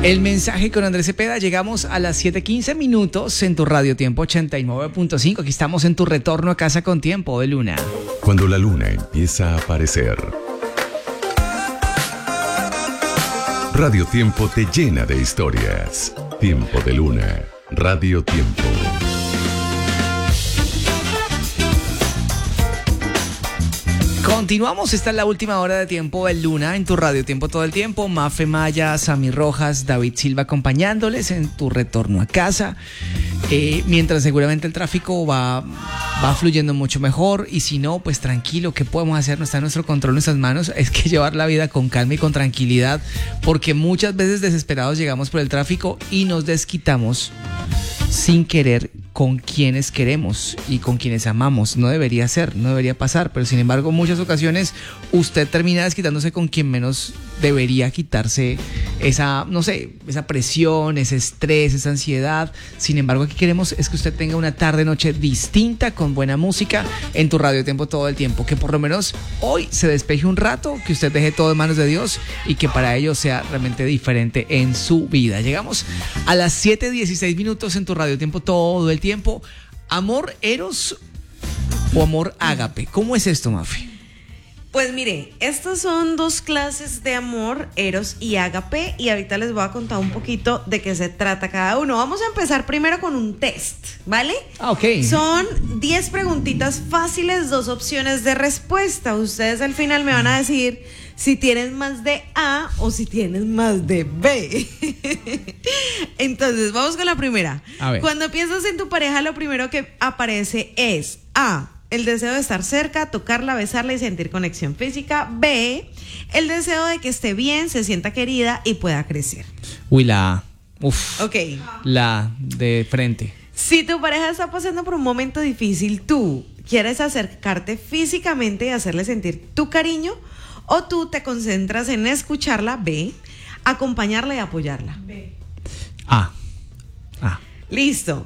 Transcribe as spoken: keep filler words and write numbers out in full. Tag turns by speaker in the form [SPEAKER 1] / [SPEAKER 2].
[SPEAKER 1] El mensaje con Andrés Cepeda. Llegamos a las siete quince minutos en tu Radio Tiempo ochenta y nueve punto cinco. Aquí estamos en tu retorno a casa con Tiempo de Luna.
[SPEAKER 2] Cuando la luna empieza a aparecer, Radio Tiempo te llena de historias. Tiempo de Luna. Radio Tiempo.
[SPEAKER 1] Continuamos, esta es la última hora de Tiempo de Luna en tu Radio Tiempo todo el tiempo. Mafe Maya, Sammy Rojas, David Silva acompañándoles en tu retorno a casa. Eh, mientras seguramente el tráfico va, va fluyendo mucho mejor, y si no, pues tranquilo, ¿qué podemos hacer? No está en nuestro control, en nuestras manos. Es que llevar la vida con calma y con tranquilidad, porque muchas veces desesperados llegamos por el tráfico y nos desquitamos sin querer con quienes queremos y con quienes amamos. No debería ser, no debería pasar, pero sin embargo, en muchas ocasiones usted termina desquitándose con quien menos debería quitarse esa, no sé, esa presión, ese estrés, esa ansiedad. Sin embargo, aquí queremos es que usted tenga una tarde, noche distinta, con buena música en tu Radio Tiempo todo el tiempo. Que por lo menos hoy se despeje un rato, que usted deje todo en manos de Dios y que para ello sea realmente diferente en su vida. Llegamos a las siete dieciséis minutos en tu Radio Tiempo todo el tiempo. ¿Amor eros o amor ágape? ¿Cómo es esto, Mafi?
[SPEAKER 3] Pues mire, estas son dos clases de amor, eros y ágape, y ahorita les voy a contar un poquito de qué se trata cada uno. Vamos a empezar primero con un test, ¿vale?
[SPEAKER 1] Ah, ok.
[SPEAKER 3] Son diez preguntitas fáciles, dos opciones de respuesta. Ustedes al final me van a decir si tienen más de A o si tienen más de B. Entonces, vamos con la primera.
[SPEAKER 1] A ver.
[SPEAKER 3] Cuando piensas en tu pareja, lo primero que aparece es A, el deseo de estar cerca, tocarla, besarla y sentir conexión física. B, el deseo de que esté bien, se sienta querida y pueda crecer.
[SPEAKER 1] Uy, la A. Uf.
[SPEAKER 3] Ok.
[SPEAKER 1] La de frente.
[SPEAKER 3] Si tu pareja está pasando por un momento difícil, tú quieres acercarte físicamente y hacerle sentir tu cariño, o tú te concentras en escucharla. B, acompañarla y apoyarla. B.
[SPEAKER 1] A. A.
[SPEAKER 3] Listo.